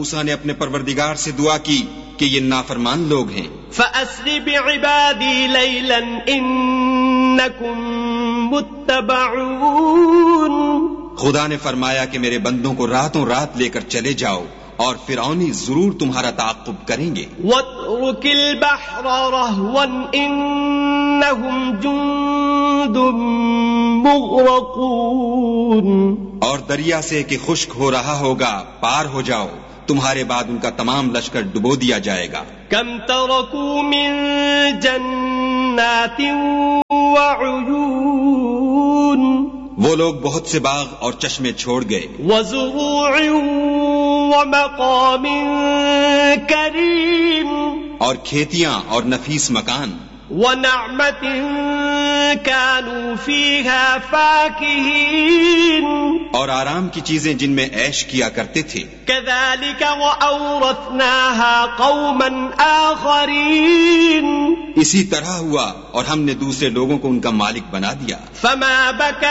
موسیٰ نے اپنے پروردگار سے دعا کی کہ یہ نافرمان لوگ ہیں. فَأَسْرِ بِعِبَادِي لَيْلًا إِنَّكُمْ مُتَّبَعُونَ. خدا نے فرمایا کہ میرے بندوں کو راتوں رات لے کر چلے جاؤ اور فرعونی ضرور تمہارا تعاقب کریں گے. وَاتْرُكِ الْبَحْرَ رَهْوًا إِنَّهُمْ جُندٌ مُغْرَقُونَ. اور دریا سے کہ خشک ہو رہا ہوگا پار ہو جاؤ، تمہارے بعد ان کا تمام لشکر ڈبو دیا جائے گا. كَمْ تَرَكُوا مِن جَنَّاتٍ وَعُيُونٍ. وہ لوگ بہت سے باغ اور چشمے چھوڑ گئے. وَزُرُوعٍ وَمَقَامٍ كَرِيمٍ. اور کھیتیاں اور نفیس مکان. وَنَعْمَةٍ كَانُوا فِيهَا فَاكِهِينَ. اور آرام کی چیزیں جن میں عیش کیا کرتے تھے. كَذَلِكَ وَأَوْرَثْنَاهَا قَوْمًا آخَرِينَ. اسی طرح ہوا اور ہم نے دوسرے لوگوں کو ان کا مالک بنا دیا. فَمَا بَكَى